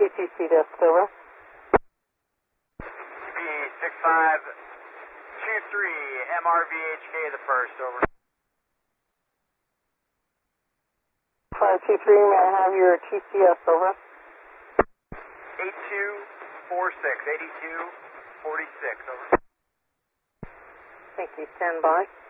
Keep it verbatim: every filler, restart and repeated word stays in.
T T C desk, over. B six five two three, M R V H K the first, over. five two three, may I have your T C S, over? eight two four six, eighty-two forty-six, over. Thank you, stand by.